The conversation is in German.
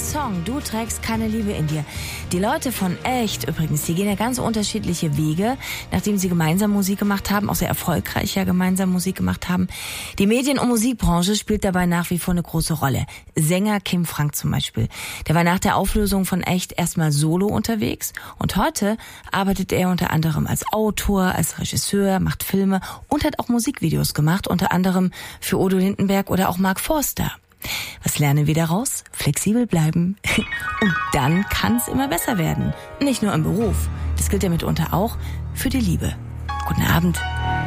Song Du trägst keine Liebe in dir. Die Leute von Echt übrigens, die gehen ja ganz unterschiedliche Wege, nachdem sie gemeinsam Musik gemacht haben, auch sehr erfolgreich ja gemeinsam Musik gemacht haben. Die Medien- und Musikbranche spielt dabei nach wie vor eine große Rolle. Sänger Kim Frank zum Beispiel. Der war nach der Auflösung von Echt erstmal solo unterwegs und heute arbeitet er unter anderem als Autor, als Regisseur, macht Filme und hat auch Musikvideos gemacht, unter anderem für Udo Lindenberg oder auch Mark Forster. Was lernen wir daraus? Flexibel bleiben. Und dann kann es immer besser werden. Nicht nur im Beruf. Das gilt ja mitunter auch für die Liebe. Guten Abend.